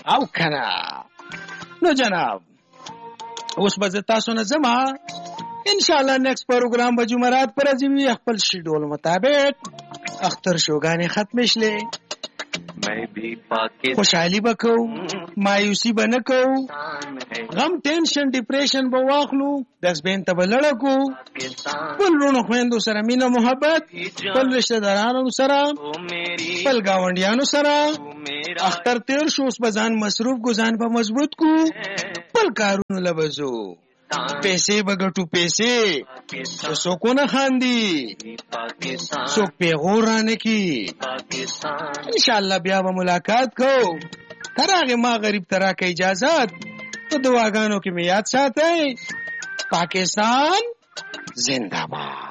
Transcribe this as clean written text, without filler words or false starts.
او کنه. نو جناب اوس به زه تاسو نه ځمه. انشاءالله نیکست پروګرام به جمعرات پر ورځ وي خپل شیډول مطابق. اختر شوګانې ختمې شلې. خوشحالي به کوو، مایوسي به نه کوو، غم ټینشن ډیپریشن به واخلو، ډسبین ته به لړه کوو، خپل وروڼو خویندو سره مینه محبت، خپل رشته دارانو سره، خپل ګاونډیانو سره. اختر تیر شو، اوس به ځان مصروف کو، ځان به مضبوط کو، خپل کارونو له به ځو، پیسې به ګټو. پیسې څوک ونه خاندي، څوک پیغور رانه کی. انشاءالله بیا به ملاقات کو. تر هغې ما غریب ته راکه اجازت. په دعاګانو کې مې یاد ساتئ. پاکستان زنده باد.